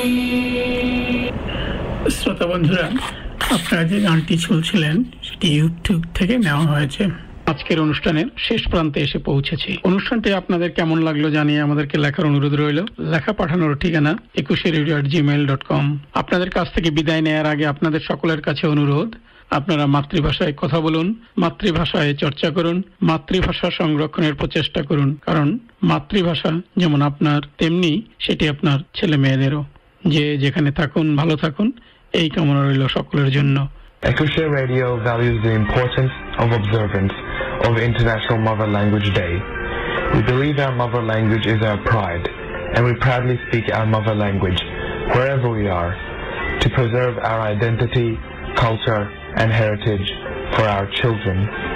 শ্রোতা বন্ধুরা, আপনারা যে গানটি শুনছিলেন সেটি ইউটিউব থেকে নেওয়া হয়েছে। আজকের অনুষ্ঠানের শেষ প্রান্তে এসে পৌঁছেছি। অনুষ্ঠানটি আপনাদের কেমন লাগলো জানিয়ে আমাদেরকে লেখার অনুরোধ রইল। লেখা পাঠানোর ঠিকানা 21radio@gmail.com। আপনাদের কাছ থেকে বিদায় নেওয়ার আগে আপনাদের সকলের কাছে অনুরোধ, আপনারা মাতৃভাষায় কথা বলুন, মাতৃভাষায় চর্চা করুন, মাতৃভাষা সংরক্ষণের প্রচেষ্টা করুন। কারণ মাতৃভাষা যেমন আপনার, তেমনি সেটি আপনার ছেলে মেয়েদেরও। যে যেখানে থাকুন ভালো থাকুন, এই কামনা রইল সকলের জন্য। Ecoshare Radio values the importance of observance of International Mother Language Day. We believe our mother language is our pride, and we proudly speak our mother language wherever we are to preserve our identity, culture, and heritage for our children.